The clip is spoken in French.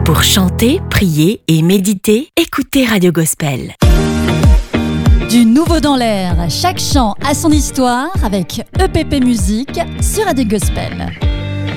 Pour chanter, prier et méditer, écoutez Radio Gospel. Du nouveau dans l'air, chaque chant a son histoire avec EPP Musique sur Radio Gospel.